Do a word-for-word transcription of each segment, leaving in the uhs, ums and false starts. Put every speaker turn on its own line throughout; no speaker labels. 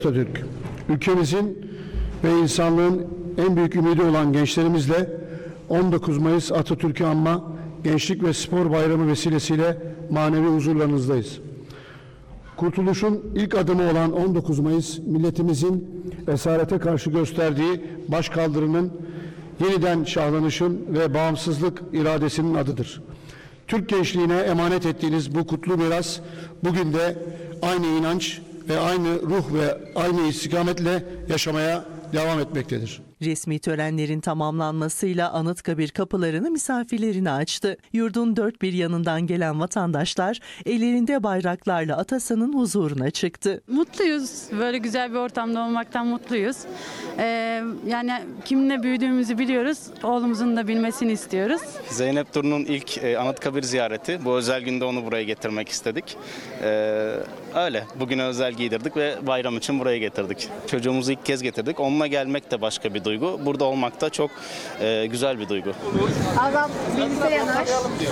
Atatürk, ülkemizin ve insanlığın en büyük ümidi olan gençlerimizle on dokuz Mayıs Atatürk'ü anma Gençlik ve Spor Bayramı vesilesiyle manevi huzurlarınızdayız. Kurtuluşun ilk adımı olan on dokuz Mayıs, milletimizin esarete karşı gösterdiği başkaldırının, yeniden şahlanışın ve bağımsızlık iradesinin adıdır. Türk gençliğine emanet ettiğiniz bu kutlu miras bugün de aynı inanç ve aynı ruh ve aynı istikametle yaşamaya devam etmektedir.
Resmi törenlerin tamamlanmasıyla Anıtkabir kapılarını misafirlerine açtı. Yurdun dört bir yanından gelen vatandaşlar ellerinde bayraklarla Atasan'ın huzuruna çıktı.
Mutluyuz. Böyle güzel bir ortamda olmaktan mutluyuz. Ee, yani kiminle büyüdüğümüzü biliyoruz. Oğlumuzun da bilmesini istiyoruz.
Zeynep Duru'nun ilk e, Anıtkabir ziyareti. Bu özel günde onu buraya getirmek istedik. Ee, öyle. Bugüne özel giydirdik ve bayram için buraya getirdik. Çocuğumuzu ilk kez getirdik. Onunla gelmek de başka bir duygu. Burada olmak da çok e, güzel bir duygu.
Adam bilgisayara yanaş.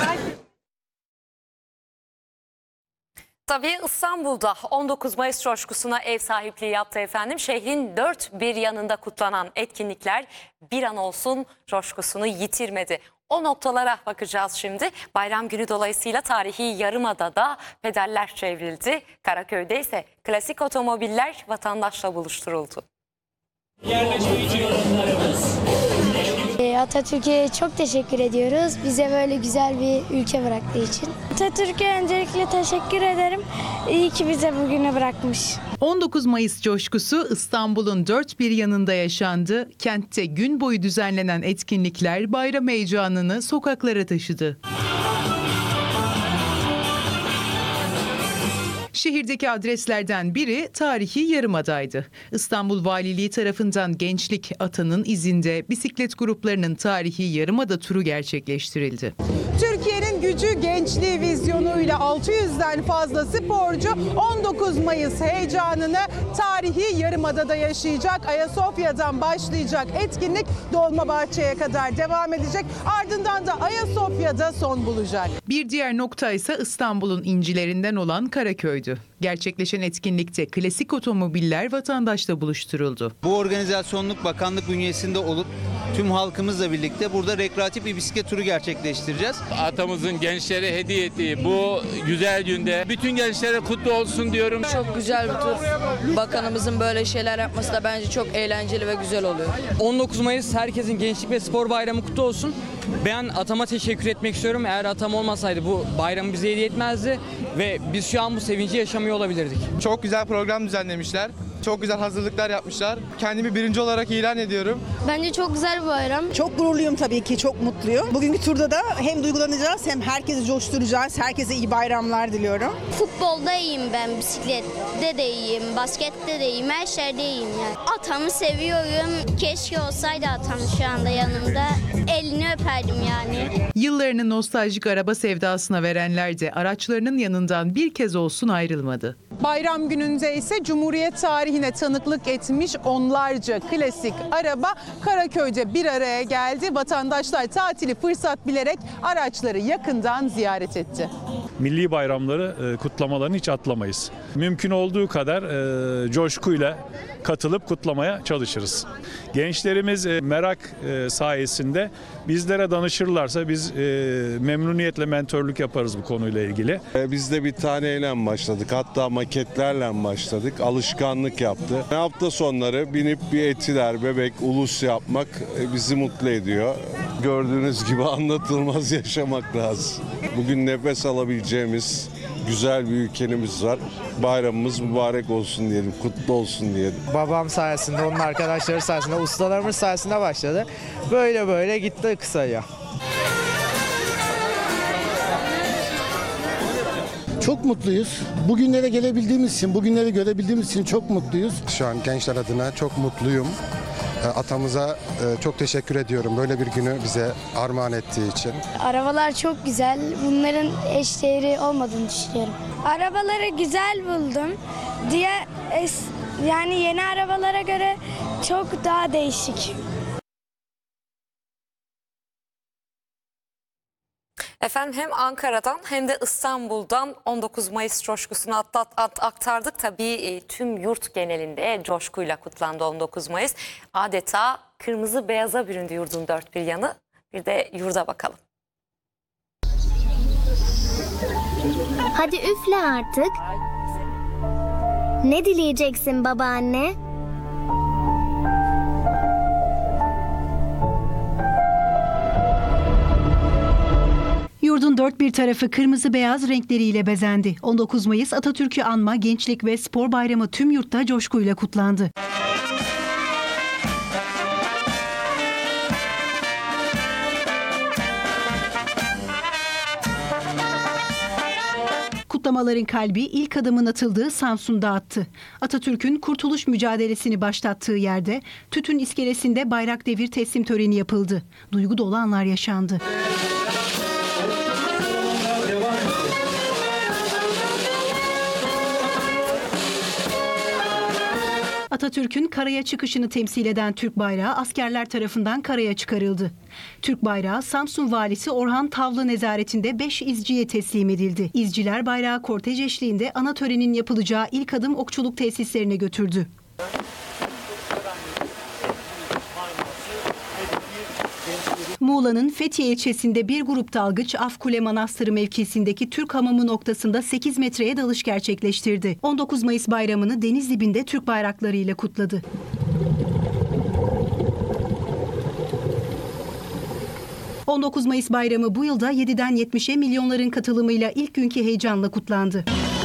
Tabii İstanbul'da on dokuz Mayıs coşkusuna ev sahipliği yaptı efendim. Şehrin dört bir yanında kutlanan etkinlikler bir an olsun coşkusunu yitirmedi. O noktalara bakacağız şimdi. Bayram günü dolayısıyla tarihi Yarımada'da pedaller çevrildi. Karaköy'de ise klasik otomobiller vatandaşla buluşturuldu.
Atatürk'e çok teşekkür ediyoruz. Bize böyle güzel bir ülke bıraktığı için. Atatürk'e öncelikle teşekkür ederim. İyi ki bize bugünü bırakmış.
on dokuz Mayıs coşkusu İstanbul'un dört bir yanında yaşandı. Kentte gün boyu düzenlenen etkinlikler bayram heyecanını sokaklara taşıdı. Şehirdeki adreslerden biri tarihi Yarımada'ydı. İstanbul Valiliği tarafından Gençlik Atanın izinde bisiklet gruplarının tarihi Yarımada turu gerçekleştirildi.
Türkiye'nin gücü gençliği vizyonuyla altı yüzden fazla sporcu on dokuz Mayıs heyecanını tarihi Yarımada'da yaşayacak. Ayasofya'dan başlayacak etkinlik Dolmabahçe'ye kadar devam edecek. Ardından da Ayasofya'da son bulacak.
Bir diğer nokta ise İstanbul'un incilerinden olan Karaköy'dü. Gerçekleşen etkinlikte klasik otomobiller vatandaşla buluşturuldu.
Bu organizasyonluk bakanlık bünyesinde olup tüm halkımızla birlikte burada rekreatif bir bisiklet turu gerçekleştireceğiz.
Atamızın gençlere hediye ettiği bu güzel günde bütün gençlere kutlu olsun diyorum.
Çok güzel bir tur. Bakanımızın böyle şeyler yapması da bence çok eğlenceli ve güzel oluyor.
on dokuz Mayıs herkesin Gençlik ve Spor Bayramı kutlu olsun. Ben atama teşekkür etmek istiyorum. Eğer atam olmasaydı bu bayramı bize hediye etmezdi ve biz şu an bu sevinci yaşamıyor olabilirdik.
Çok güzel program düzenlemişler. Çok güzel hazırlıklar yapmışlar. Kendimi birinci olarak ilan ediyorum.
Bence çok güzel bir bayram.
Çok gururluyum tabii ki, çok mutluyum. Bugünkü turda da hem duygulanacağız hem herkesi coşturacağız. Herkese iyi bayramlar diliyorum.
Futbolda iyiyim ben, bisiklette de iyiyim, baskette de iyiyim, her şeyde iyiyim yani. Atamı seviyorum. Keşke olsaydı atam şu anda yanımda. Elini öperdim yani.
Yıllarını nostaljik araba sevdasına verenler de araçlarının yanından bir kez olsun ayrılmadı.
Bayram gününde ise Cumhuriyet tarihine tanıklık etmiş onlarca klasik araba Karaköy'de bir araya geldi. Vatandaşlar tatili fırsat bilerek araçları yakından ziyaret etti.
Milli bayramları kutlamalarını hiç atlamayız. Mümkün olduğu kadar coşkuyla katılıp kutlamaya çalışırız. Gençlerimiz merak sayesinde bizlere danışırlarsa biz memnuniyetle mentörlük yaparız bu konuyla ilgili.
Biz de bir taneyle başladık. Hatta maketlerle başladık. Alışkanlık yaptı. Hafta sonları binip bir Etiler, Bebek, Ulus yapmak bizi mutlu ediyor. Gördüğünüz gibi anlatılmaz yaşamak lazım. Bugün nefes alabileceğimiz güzel bir ülkemiz var. Bayramımız mübarek olsun diyelim, kutlu olsun diyelim.
Babam sayesinde, onun arkadaşları sayesinde, ustalarımız sayesinde başladı. Böyle böyle gitti kısaca.
Çok mutluyuz. Bugünlere gelebildiğimiz için, bugünleri görebildiğimiz için çok mutluyuz.
Şu an gençler adına çok mutluyum. Atamıza çok teşekkür ediyorum böyle bir günü bize armağan ettiği için.
Arabalar çok güzel. Bunların eşdeğeri olmadığını düşünüyorum. Arabaları güzel buldum. Diğer yani yeni arabalara göre çok daha değişik.
Efendim hem Ankara'dan hem de İstanbul'dan on dokuz Mayıs coşkusunu atlat, at, aktardık. Tabii e, tüm yurt genelinde coşkuyla kutlandı on dokuz Mayıs. Adeta kırmızı beyaza büründü yurdun dört bir yanı. Bir de yurda bakalım.
Hadi üfle artık. Ne dileyeceksin babaanne?
Yurdun dört bir tarafı kırmızı beyaz renkleriyle bezendi. on dokuz Mayıs Atatürk'ü anma, Gençlik ve Spor Bayramı tüm yurtta coşkuyla kutlandı. Kutlamaların kalbi ilk adımın atıldığı Samsun'da attı. Atatürk'ün kurtuluş mücadelesini başlattığı yerde Tütün İskelesi'nde bayrak devir teslim töreni yapıldı. Duygu dolu anlar yaşandı. Atatürk'ün karaya çıkışını temsil eden Türk bayrağı askerler tarafından karaya çıkarıldı. Türk bayrağı Samsun Valisi Orhan Tavlı nezaretinde beş izciye teslim edildi. İzciler bayrağı kortej eşliğinde ana törenin yapılacağı ilk adım okçuluk tesislerine götürdü. Muğla'nın Fethiye ilçesinde bir grup dalgıç Afkule Manastırı mevkisindeki Türk hamamı noktasında sekiz metreye dalış gerçekleştirdi. on dokuz Mayıs bayramını deniz dibinde Türk bayraklarıyla kutladı. on dokuz Mayıs bayramı bu yılda yediden yetmişe milyonların katılımıyla ilk günkü heyecanla kutlandı.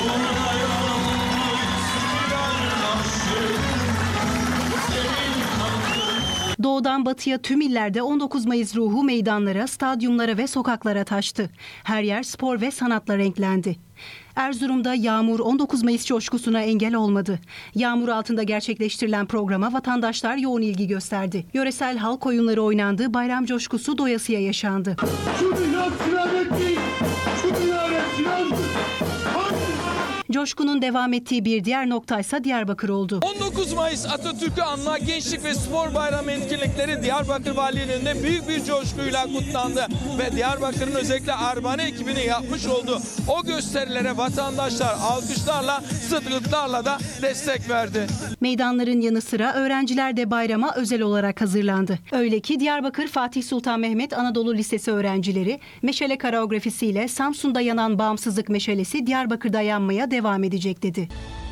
Doğudan batıya tüm illerde on dokuz Mayıs ruhu meydanlara, stadyumlara ve sokaklara taştı. Her yer spor ve sanatla renklendi. Erzurum'da yağmur on dokuz Mayıs coşkusuna engel olmadı. Yağmur altında gerçekleştirilen programa vatandaşlar yoğun ilgi gösterdi. Yöresel halk oyunları oynandı, bayram coşkusu doyasıya yaşandı. Coşkunun devam ettiği bir diğer noktaysa Diyarbakır oldu.
on dokuz Mayıs Atatürk'ü anma Gençlik ve Spor Bayramı etkinlikleri Diyarbakır Valiliği'nde büyük bir coşkuyla kutlandı. Ve Diyarbakır'ın özellikle Arbane ekibinin yapmış olduğu o gösterilere vatandaşlar alkışlarla, sıdgıtlarla da destek verdi.
Meydanların yanı sıra öğrenciler de bayrama özel olarak hazırlandı. Öyle ki Diyarbakır Fatih Sultan Mehmet Anadolu Lisesi öğrencileri meşale koreografisiyle Samsun'da yanan bağımsızlık meşalesi Diyarbakır'da yanmaya devam edecek dedi.